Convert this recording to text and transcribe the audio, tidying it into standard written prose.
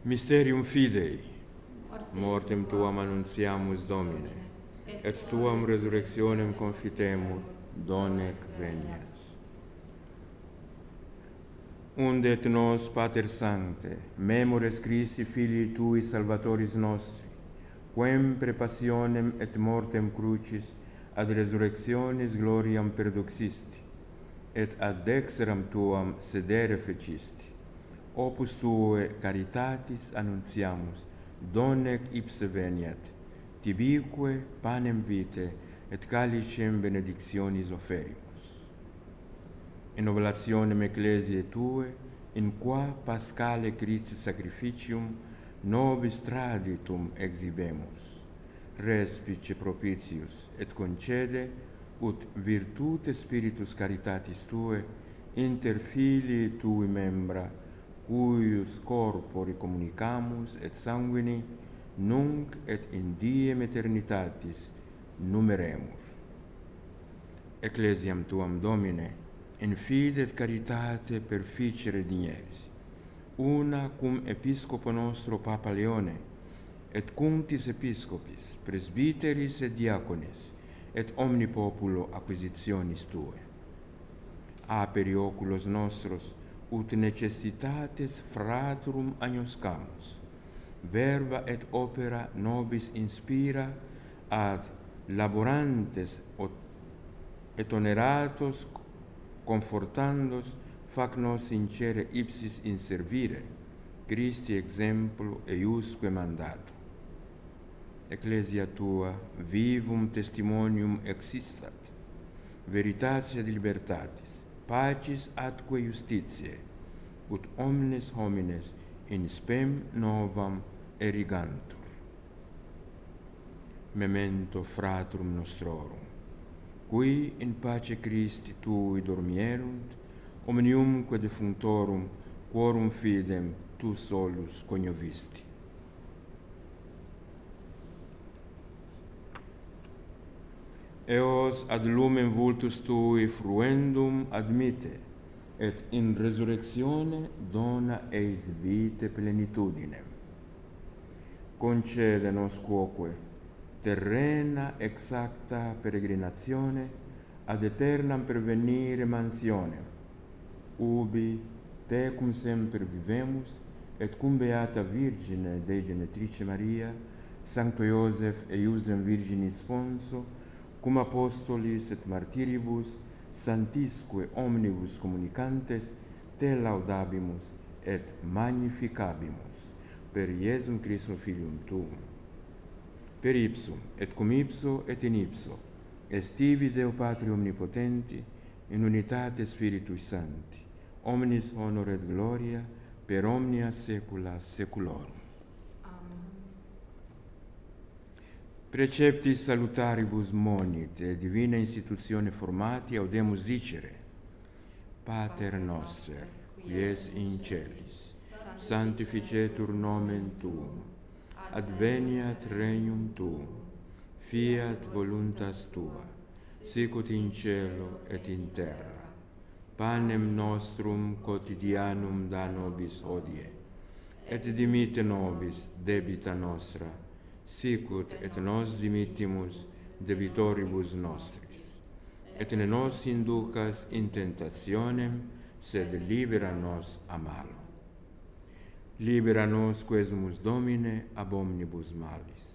Mysterium Fidei, mortem tuam annunciamus Domine, et tuam resurrectionem confitemur, donec venias. Undet nos, Pater Sancte, memores Christi Filii Tui Salvatoris nostri, quem pre passionem et mortem crucis ad resurrectionis gloriam perduxisti, et ad dexteram Tuam sedere fecisti. Opus Tue caritatis annunciamus, donec ipse veniat, tibique panem vitae et calicem benedictionis oferimus. In oblationem Ecclesiae Tue, in qua Paschale Christi sacrificium nobis traditum exhibemus, respice propitius et concede ut virtute Spiritus Caritatis Tue inter filii Tui membra, cuius corpori communicamus et sanguini nunc et in diem eternitatis numeremur. Ecclesiam Tuam Domine, in fide et caritate perficere digneris, una cum Episcopo nostro Papa Leone, et cunctis Episcopis, presbiteris et diaconis, et omni populo acquisitionis Tue. Aperi oculos nostros, ut necessitates fraturum agnoscamus, verba et opera nobis inspira ad laborantes et oneratos confortandos fac nos sincere ipsis in servire, Christi exemplo eiusque mandato. Ecclesia Tua vivum testimonium existat, veritatis et libertatis, pacis atque justitiae, ut omnes homines in spem novam erigantur. Memento fraturum nostrorum, qui in pace Christi Tui dormierunt, omniumque defunctorum, quorum fidem Tu solus coniovisti. Eos ad lumen vultus Tui fruendum admite, et in resurrectione dona eis vitae plenitudinem. Concede nos quoque terrena exacta peregrinazione ad aeternam pervenire mansionem, ubi tecum semper vivemus, et cum Beata Virgine Dei Genetrice Maria, Sancto Iosef eiusdem Virginis sponso, cum apostolis et martiribus, santisque omnibus communicantes, te laudabimus et magnificabimus, per Iesum Christum Filium Tuum. Per ipsum, et cum ipso, et in ipso, est tibi Deo Patri Omnipotenti, in unitate Spiritus Sancti, omnis honor et gloria, per omnia saecula saeculorum. Preceptis salutaribus monit, et divina institutione formati, audemus dicere: Pater noster, qui es in celis, sanctificetur nomen Tuum, adveniat regnum Tuum, fiat voluntas Tua, sicut in cielo et in terra. Panem nostrum quotidianum da nobis hodie, et dimitte nobis debita nostra, sicut et nos dimittimus debitoribus nostris. Et ne nos inducas in tentationem, sed libera nos a malo. Libera nos quesumus Domine ab omnibus malis.